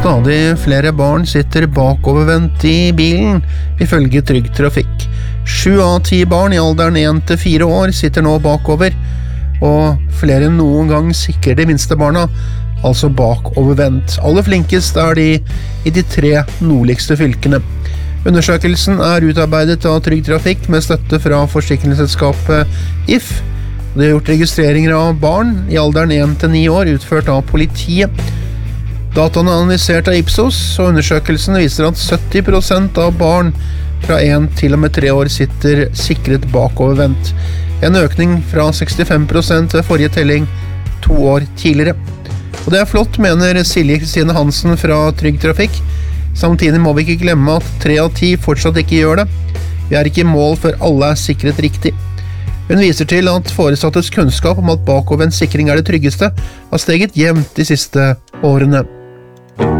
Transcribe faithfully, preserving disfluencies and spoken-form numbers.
Stadig flere barn sitter bakovervendt i bilen, ifølge Trygg Trafikk. Sju av ti barn i alderen én til fire år sitter nå bakover, og flere enn noen gang sikrer de minste barna, altså bakovervendt. Aller flinkest er de i de tre nordligste fylkene. Undersøkelsen er utarbeidet av Trygg Trafikk med støtte fra forsikringsselskapet I F. Det er gjort registreringer av barn i alderen én til ni år utført av politiet. Dataene er analysert av Ipsos, og undersøkelsen viser at sytti prosent av barn fra én til og med tre år sitter sikret bakovervendt. En økning fra sekstifem prosent ved forrige telling to år tidligere. Og det er flott, mener Silje Kristine Hansen fra Trygg Trafikk. Samtidig må vi ikke glemme at tre av ti fortsatt ikke gjør det. Vi er ikke i mål før alle er sikret riktig. Hun viser til at foresattes kunnskap om at bakovervendt sikring er det tryggeste, har steget jevnt de siste årene.